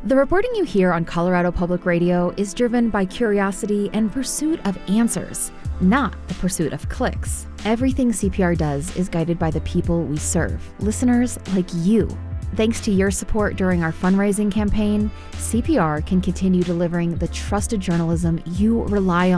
The reporting you hear on Colorado Public Radio is driven by curiosity and pursuit of answers, not the pursuit of clicks. Everything CPR does is guided by the people we serve, listeners like you. Thanks to your support during our fundraising campaign, CPR can continue delivering the trusted journalism you rely on